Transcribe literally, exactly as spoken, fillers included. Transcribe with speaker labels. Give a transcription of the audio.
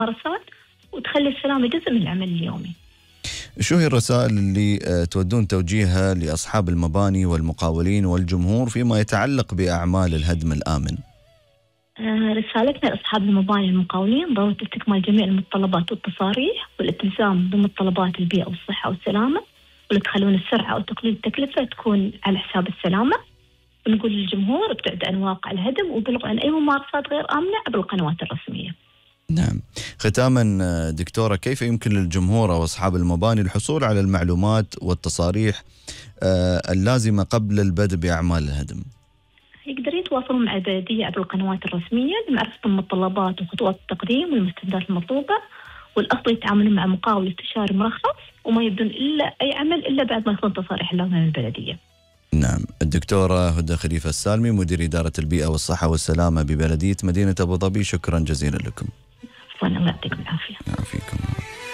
Speaker 1: الممارسات وتخلي السلامة جزء من العمل اليومي.
Speaker 2: شو هي الرسائل اللي تودون توجيهها لأصحاب المباني والمقاولين والجمهور فيما يتعلق بأعمال الهدم الآمن؟
Speaker 1: رسالتنا لأصحاب المباني والمقاولين ضرورة استكمال جميع المتطلبات والتصاريح والالتزام بمتطلبات البيئة والصحة والسلامة، ولا تخلون السرعة أو تقليل التكلفة تكون على حساب السلامة. ونقول للجمهور ابتعد عن واقع الهدم وبلغوا عن أي ممارسات غير آمنة عبر القنوات الرسمية.
Speaker 2: نعم. ختاما دكتورة، كيف يمكن للجمهور أو أصحاب المباني الحصول على المعلومات والتصاريح اللازمة قبل البدء بأعمال الهدم؟
Speaker 1: يقدر يتواصلون مع البلدية عبر القنوات الرسمية لمعرفة المتطلبات وخطوات التقديم والمستندات المطلوبة، والأفضل يتعاملون مع مقاول استشاري مرخص وما يبدون إلا أي عمل إلا بعد ما يكون تصاريح اللازمة من البلدية.
Speaker 2: نعم. الدكتورة هدى خليفة السالمي، مدير إدارة البيئة والصحة والسلامة ببلدية مدينة أبو ظبي، شكرا جزيلا لكم.
Speaker 1: الله يعطيكم العافية.
Speaker 2: يعافيكم.